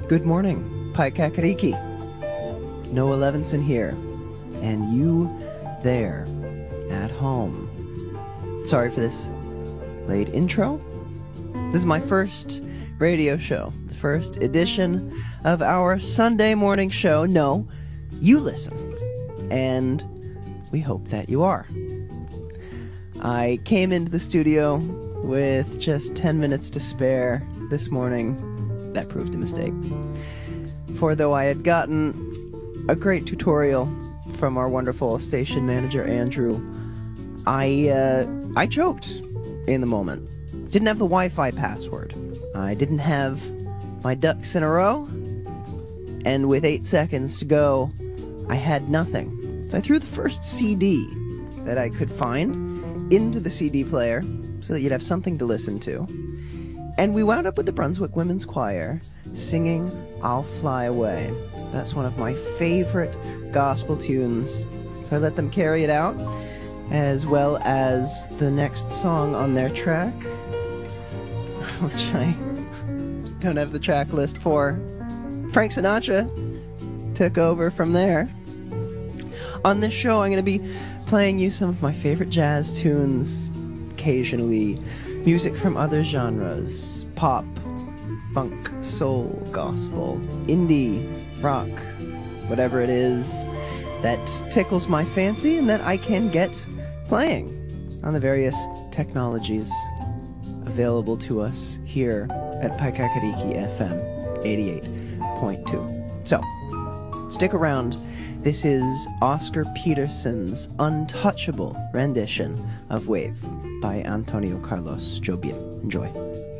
Good morning, Paikakariki. Noah Levinson here, and you there at home. Sorry for this late intro. This is my first radio show, the first edition of our Sunday morning show. No, you listen, and we hope that you are. I came into the studio with just 10 minutes to spare this morning. That proved a mistake. For though I had gotten a great tutorial from our wonderful station manager, Andrew, I choked in the moment. Didn't have the Wi-Fi password. I didn't have my ducks in a row. And with 8 seconds to go, I had nothing. So I threw the first CD that I could find into the CD player so that you'd have something to listen to. And we wound up with the Brunswick Women's Choir singing I'll Fly Away. That's one of my favorite gospel tunes. So I let them carry it out, as well as the next song on their track, which I don't have the track list for. Frank Sinatra took over from there. On this show, I'm going to be playing you some of my favorite jazz tunes, occasionally music from other genres, pop, funk, soul, gospel, indie, rock, whatever it is that tickles my fancy and that I can get playing on the various technologies available to us here at Paikakariki FM 88.2. So, stick around. This is Oscar Peterson's untouchable rendition of Wave by Antonio Carlos Jobim. Enjoy.